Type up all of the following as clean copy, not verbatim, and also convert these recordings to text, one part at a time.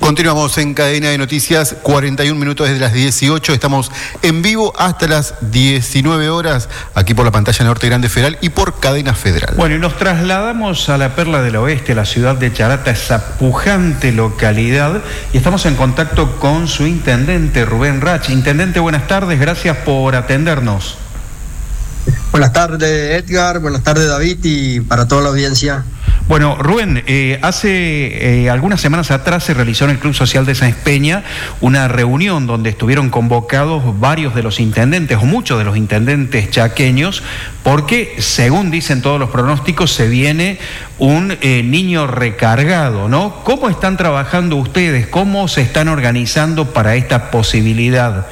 Continuamos en Cadena de Noticias, 41 minutos desde las 18, estamos en vivo hasta las 19 horas, aquí por la pantalla Norte Grande Federal y por Cadena Federal. Bueno, y nos trasladamos a la Perla del Oeste, la ciudad de Charata, esa pujante localidad, y estamos en contacto con su intendente, Rubén Rach. Intendente, buenas tardes, gracias por atendernos. Buenas tardes, Edgar, buenas tardes, David, y para toda la audiencia. Bueno, Rubén, hace algunas semanas atrás se realizó en el Club Social de Sáenz Peña una reunión donde estuvieron convocados varios de los intendentes, o muchos de los intendentes chaqueños, porque, según dicen todos los pronósticos, se viene un niño recargado, ¿no? ¿Cómo están trabajando ustedes? ¿Cómo se están organizando para esta posibilidad?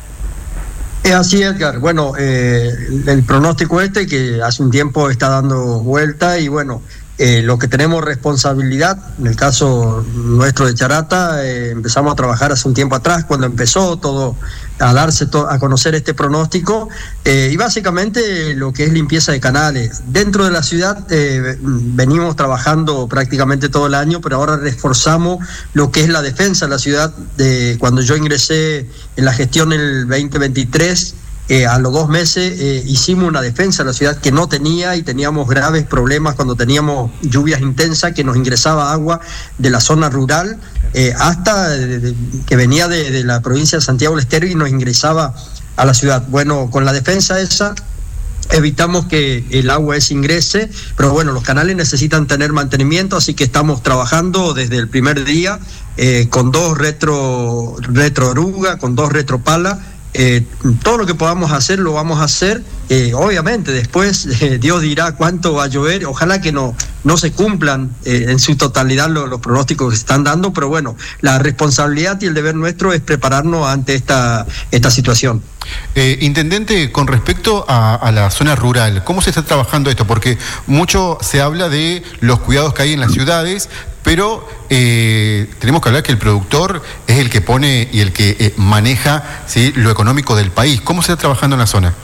Es así, Edgar. Bueno, el pronóstico que hace un tiempo está dando vuelta y bueno, lo que tenemos responsabilidad, en el caso nuestro de Charata, empezamos a trabajar hace un tiempo atrás, cuando empezó todo a darse a conocer este pronóstico, y básicamente lo que es limpieza de canales. Dentro de la ciudad venimos trabajando prácticamente todo el año, pero ahora reforzamos lo que es la defensa de la ciudad. Cuando yo ingresé en la gestión el 2023, a los 2 meses hicimos una defensa de la ciudad que no tenía, y teníamos graves problemas cuando teníamos lluvias intensas, que nos ingresaba agua de la zona rural hasta que venía de la provincia de Santiago del Estero y nos ingresaba a la ciudad. Bueno, con la defensa esa evitamos que el agua ingrese, pero bueno, los canales necesitan tener mantenimiento, así que estamos trabajando desde el primer día con 2 retro oruga, con 2 retropalas. Todo lo que podamos hacer lo vamos a hacer. Obviamente después Dios dirá cuánto va a llover. Ojalá que no se cumplan en su totalidad los pronósticos que se están dando, pero bueno, la responsabilidad y el deber nuestro es prepararnos ante esta situación. Intendente, con respecto a la zona rural, ¿cómo se está trabajando esto? Porque mucho se habla de los cuidados que hay en las ciudades, pero tenemos que hablar que el productor es el que pone y el que maneja, ¿sí?, lo económico del país. ¿Cómo se está trabajando en la zona?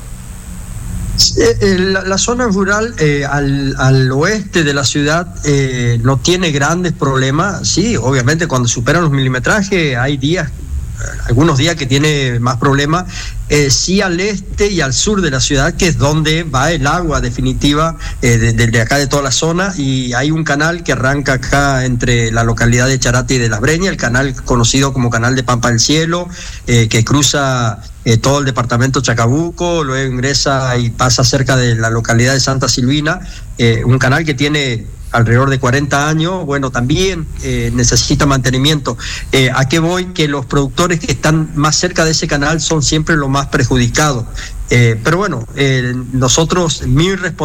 La zona rural al oeste de la ciudad no tiene grandes problemas. Sí, obviamente cuando superan los milimetrajes hay algunos días que tiene más problemas. Sí, al este y al sur de la ciudad, que es donde va el agua definitiva de acá de toda la zona, y hay un canal que arranca acá entre la localidad de Charata y de Las Breñas, el canal conocido como Canal de Pampa del Cielo, que cruza todo el departamento Chacabuco, luego ingresa y pasa cerca de la localidad de Santa Silvina, un canal que tiene alrededor de 40 años, bueno, también necesita mantenimiento. ¿A qué voy? Que los productores que están más cerca de ese canal son siempre los más perjudicados. Pero bueno, nosotros, mi responsabilidad